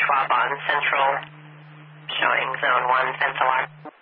Bob on Central, showing Zone 1 fence alarm.